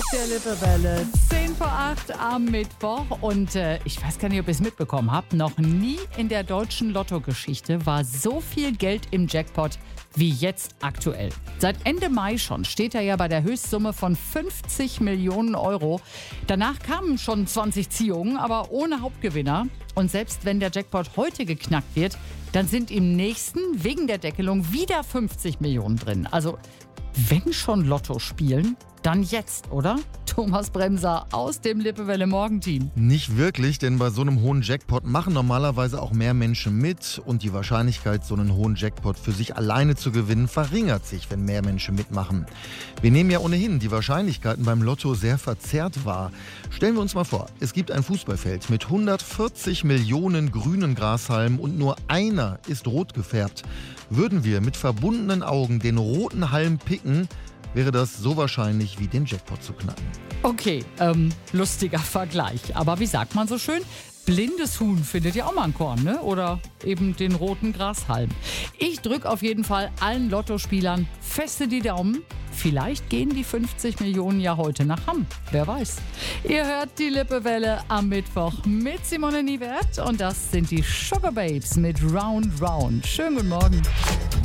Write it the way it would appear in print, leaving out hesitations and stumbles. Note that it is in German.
der Lippewelle. 7:10 am Mittwoch. Und ich weiß gar nicht, ob ihr es mitbekommen habt. Noch nie in der deutschen Lottogeschichte war so viel Geld im Jackpot wie jetzt aktuell. Seit Ende Mai schon steht er ja bei der Höchstsumme von 50 Millionen Euro. Danach kamen schon 20 Ziehungen, aber ohne Hauptgewinner. Und selbst wenn der Jackpot heute geknackt wird, dann sind im nächsten wegen der Deckelung wieder 50 Millionen drin. Also wenn schon Lotto spielen, dann jetzt, oder? Thomas Bremser aus dem Lippewelle Morgenteam. Nicht wirklich, denn bei so einem hohen Jackpot machen normalerweise auch mehr Menschen mit und die Wahrscheinlichkeit, so einen hohen Jackpot für sich alleine zu gewinnen, verringert sich, wenn mehr Menschen mitmachen. Wir nehmen ja ohnehin die Wahrscheinlichkeiten beim Lotto sehr verzerrt wahr. Stellen wir uns mal vor, es gibt ein Fußballfeld mit 140 Millionen grünen Grashalmen und nur einer ist rot gefärbt. Würden wir mit verbundenen Augen den roten Halm picken, wäre das so wahrscheinlich wie den Jackpot zu knacken. Okay, lustiger Vergleich. Aber wie sagt man so schön? Blindes Huhn findet ja auch mal ein Korn, ne? Oder eben den roten Grashalm. Ich drücke auf jeden Fall allen Lottospielern feste die Daumen. Vielleicht gehen die 50 Millionen ja heute nach Hamm. Wer weiß. Ihr hört die Lippewelle am Mittwoch mit Simone Niewert. Und das sind die Sugar Babes mit Round Round. Schönen guten Morgen.